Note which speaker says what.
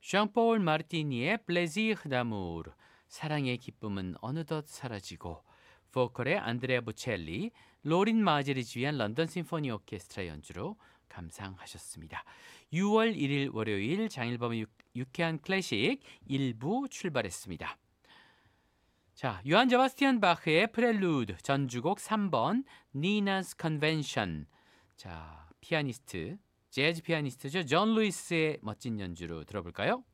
Speaker 1: 샹폴 마르티니의 플레지르 다무르 사랑의 기쁨은 어느덧 사라지고 보컬의 안드레아 보첼리, 로린 마젤이 지휘한 런던 심포니 오케스트라 연주로 감상하셨습니다. 6월 1일 월요일 장일범의 유쾌한 클래식 1부 출발했습니다. 자, 요한 저바스티안 바흐의 프렐루드 전주곡 3번 니나스 컨벤션. 자, 피아니스트, 재즈 피아니스트죠. 존 루이스의 멋진 연주로 들어볼까요?